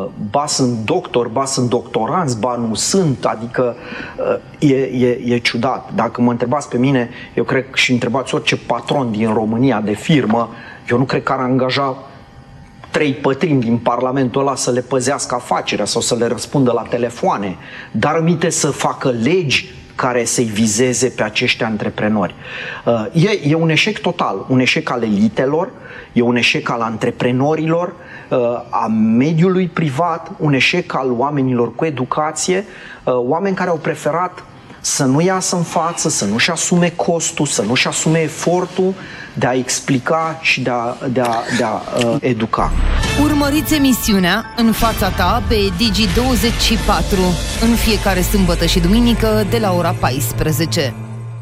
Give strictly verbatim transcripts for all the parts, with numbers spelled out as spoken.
ba sunt doctor, ba sunt doctoranți, ba nu sunt, adică e, e, e ciudat. Dacă mă întrebați pe mine, eu cred și întrebați orice patron din România de firmă, eu nu cred că ar angaja trei pătrimi din Parlamentul ăla să le păzească afacerea sau să le răspundă la telefoane, dar aminte să facă legi care să-i vizeze pe acești antreprenori. E, e un eșec total, un eșec al elitelor, e un eșec al antreprenorilor, a mediului privat, un eșec al oamenilor cu educație, oameni care au preferat să nu iasă în față, să nu-și asume costul, să nu-și asume efortul de a explica și de a, de a, de a uh, educa. Urmăriți emisiunea În fața ta pe Digi douăzeci și patru în fiecare sâmbătă și duminică de la ora paisprezece.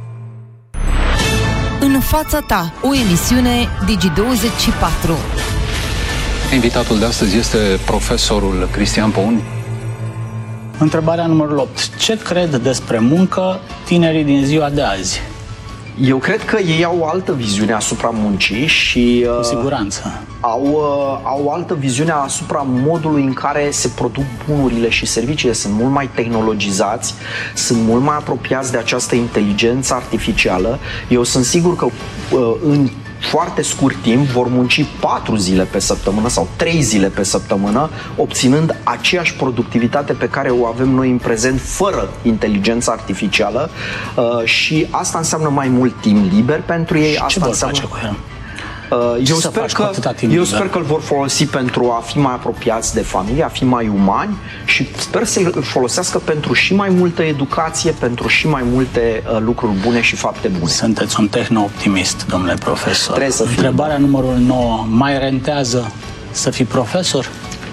În fața ta, o emisiune Digi douăzeci și patru. Invitatul de astăzi este profesorul Cristian Păun. Întrebarea numărul opt. Ce cred despre muncă tinerii din ziua de azi? Eu cred că ei au o altă viziune asupra muncii și cu siguranță au, au o altă viziune asupra modului în care se produc bunurile și serviciile. Sunt mult mai tehnologizați, sunt mult mai apropiați de această inteligență artificială. Eu sunt sigur că în foarte scurt timp vor munci patru zile pe săptămână sau trei zile pe săptămână, obținând aceeași productivitate pe care o avem noi în prezent fără inteligența artificială, uh, și asta înseamnă mai mult timp liber pentru ei. Și asta ce vor înseamnă... face cu el? Uh, eu sper, că, eu sper că îl vor folosi pentru a fi mai apropiați de familie, a fi mai umani și sper să-l folosească pentru și mai multă educație, pentru și mai multe uh, lucruri bune și fapte bune. Sunteți un tehno-optimist, domnule profesor. Trebuie să Întrebarea fie. numărul nouă. Mai rentează să fii profesor?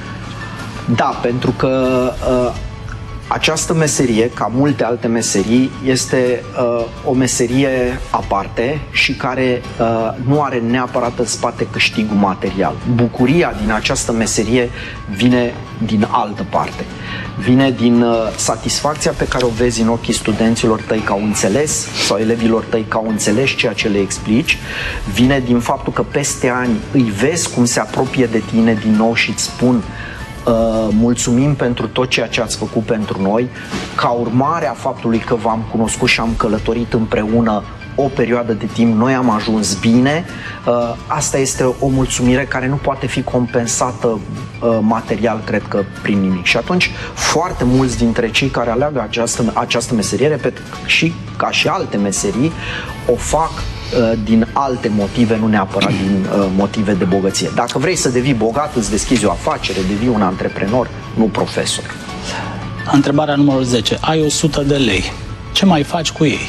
Da, pentru că uh, această meserie, ca multe alte meserii, este uh, o meserie aparte și care uh, nu are neapărat în spate câștigul material. Bucuria din această meserie vine din altă parte. Vine din uh, satisfacția pe care o vezi în ochii studenților tăi că au înțeles sau elevilor tăi că au înțeles ceea ce le explici. Vine din faptul că peste ani îi vezi cum se apropie de tine din nou și îți spun: Uh, mulțumim pentru tot ceea ce ați făcut pentru noi. Ca urmare a faptului că v-am cunoscut și am călătorit împreună o perioadă de timp, noi am ajuns bine. Uh, asta este o mulțumire care nu poate fi compensată uh, material, cred că, prin nimic. Și atunci, foarte mulți dintre cei care aleagă această, această meserie, repet, și ca și alte meserii, o fac din alte motive, nu neapărat din uh, motive de bogăție. Dacă vrei să devii bogat, îți deschizi o afacere, devii un antreprenor, nu profesor. Întrebarea numărul zece. Ai o sută de lei. Ce mai faci cu ei?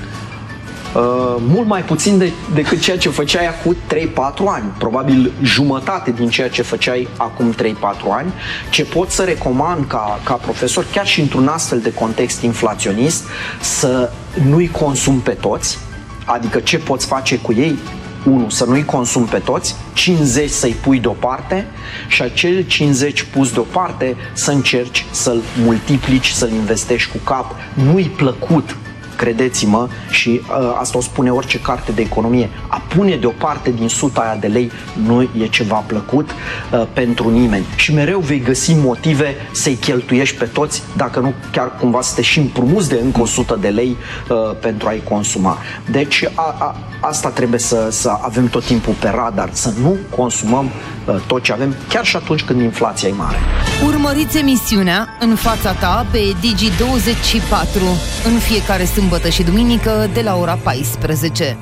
Uh, mult mai puțin de, decât ceea ce făceai acum trei patru ani. Probabil jumătate din ceea ce făceai acum trei patru ani. Ce pot să recomand ca, ca profesor, chiar și într-un astfel de context inflaționist, să nu-i consumi pe toți. Adică ce poți face cu ei? unu. Să nu-i consumi pe toți, cincizeci să-i pui deoparte și acele cincizeci pus deoparte să încerci să-l multiplici, să-l investești cu cap. Nu-i plăcut, credeți-mă, și uh, asta o spune orice carte de economie, a pune deoparte din suta aia de lei nu e ceva plăcut uh, pentru nimeni. Și mereu vei găsi motive să-i cheltuiești pe toți, dacă nu chiar cumva să te și împrumuți de încă o sută de lei uh, pentru a-i consuma. Deci a, a, asta trebuie să, să avem tot timpul pe radar, să nu consumăm uh, tot ce avem, chiar și atunci când inflația e mare. Urmăriți emisiunea În fața ta pe Digi douăzeci și patru în fiecare sâmbătă și duminică de la ora paisprezece.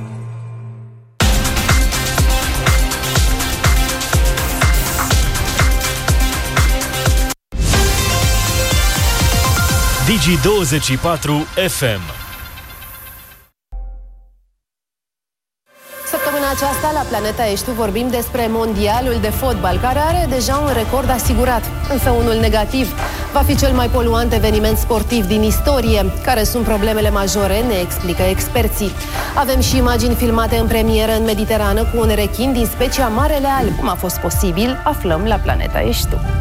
Digi douăzeci și patru F M. Săptămâna aceasta la Planeta Ești vorbim despre mondialul de fotbal, care are deja un record asigurat, însă unul negativ. Va fi cel mai poluant eveniment sportiv din istorie. Care sunt problemele majore, ne explică experții. Avem și imagini filmate în premieră în Mediterană cu un rechin din specia Marele Alb. Cum a fost posibil? Aflăm la Planeta Ești.